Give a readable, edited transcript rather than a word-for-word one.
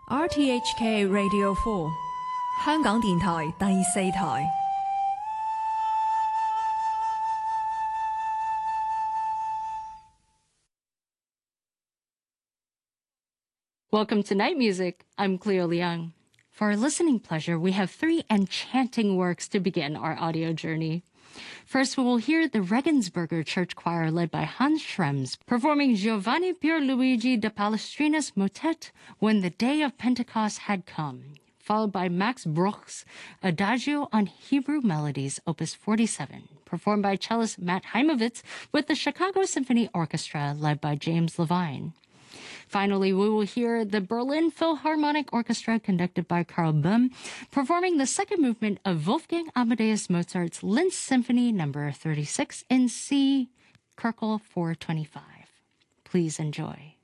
RTHK Radio 4香港電台第四台。 Welcome to Night Music. I'm Cleo Liang. For our listening pleasure, we have 3 enchanting works to begin our audio journey. First, we will hear the Regensburger Church Choir led by Hans Schrems performing Giovanni Pierluigi da Palestrina's motet When the Day of Pentecost Had Come, followed by Max Bruch's Adagio on Hebrew Melodies, Opus 47, performed by cellist Matt Heimovitz with the Chicago Symphony Orchestra led by James Levine. Finally, we will hear the Berlin Philharmonic Orchestra conducted by Karl Böhm performing the second movement of Wolfgang Amadeus Mozart's Linz Symphony No. 36 in C, Köchel 425. Please enjoy.